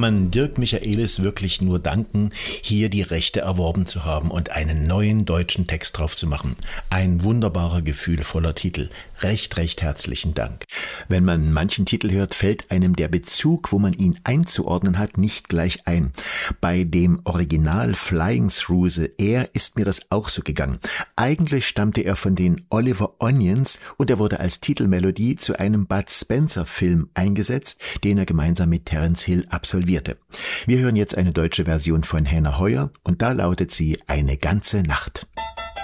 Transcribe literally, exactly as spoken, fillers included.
kann man Dirk Michaelis wirklich nur danken, hier die Rechte erworben zu haben und einen neuen deutschen Text drauf zu machen. Ein wunderbarer, gefühlvoller Titel. Recht, recht herzlichen Dank. Wenn man manchen Titel hört, fällt einem der Bezug, wo man ihn einzuordnen hat, nicht gleich ein. Bei dem Original Flying Through the Air ist mir das auch so gegangen. Eigentlich stammte er von den Oliver Onions und er wurde als Titelmelodie zu einem Bud Spencer-Film eingesetzt, den er gemeinsam mit Terence Hill absolvierte. Wir hören jetzt eine deutsche Version von Hannah Heuer und da lautet sie Eine ganze Nacht.